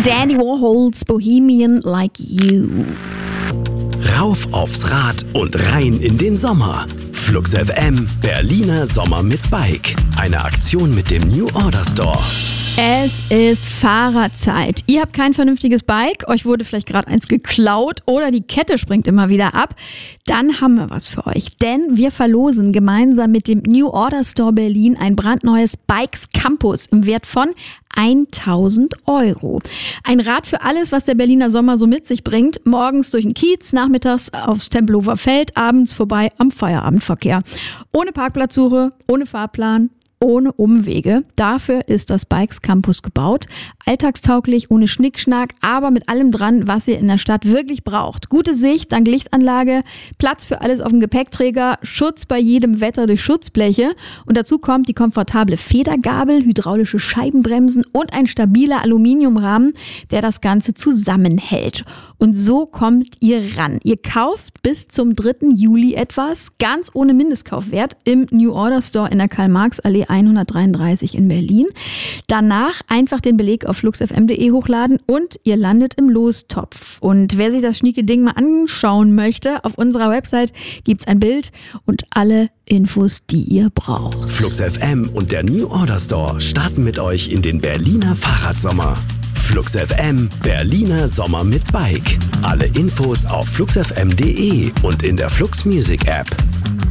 Dandy Warhols Bohemian Like You. Rauf aufs Rad und rein in den Sommer. Flux FM, Berliner Sommer mit Bike. Eine Aktion mit dem New Order Store. Es ist Fahrerzeit. Ihr habt kein vernünftiges Bike, euch wurde vielleicht gerade eins geklaut oder die Kette springt immer wieder ab. Dann haben wir was für euch, denn wir verlosen gemeinsam mit dem New Order Store Berlin ein brandneues Bikes Campus im Wert von 1.000 €. Ein Rad für alles, was der Berliner Sommer so mit sich bringt. Morgens durch den Kiez, nachmittags aufs Tempelhofer Feld, abends vorbei am Feierabendverkehr. Ohne Parkplatzsuche, ohne Fahrplan, ohne Umwege. Dafür ist das Bikes Campus gebaut. Alltagstauglich, ohne Schnickschnack, aber mit allem dran, was ihr in der Stadt wirklich braucht. Gute Sicht, dank Lichtanlage, Platz für alles auf dem Gepäckträger, Schutz bei jedem Wetter durch Schutzbleche. Und dazu kommt die komfortable Federgabel, hydraulische Scheibenbremsen und ein stabiler Aluminiumrahmen, der das Ganze zusammenhält. Und so kommt ihr ran. Ihr kauft bis zum 3. Juli etwas, ganz ohne Mindestkaufwert, im New Order Store in der Karl-Marx-Allee 133 in Berlin. Danach einfach den Beleg auf fluxfm.de hochladen und ihr landet im Lostopf. Und wer sich das schnieke Ding mal anschauen möchte, auf unserer Website gibt's ein Bild und alle Infos, die ihr braucht. Flux FM und der New Order Store starten mit euch in den Berliner Fahrradsommer. Flux FM, Berliner Sommer mit Bike. Alle Infos auf fluxfm.de und in der Flux Music App.